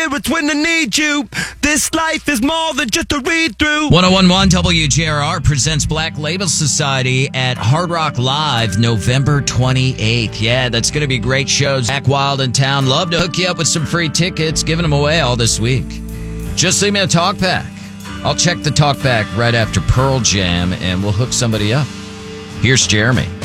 here, it's when I need you. This life is more than just a read-through. 1011 WGRR presents Black Label Society at Hard Rock Live November 28th. Yeah, that's going to be great shows. Back Wild in town. Love to hook you up with some free tickets. Giving them away all this week. Just leave me a talkback. I'll check the talkback right after Pearl Jam, and we'll hook somebody up. Here's Jeremy.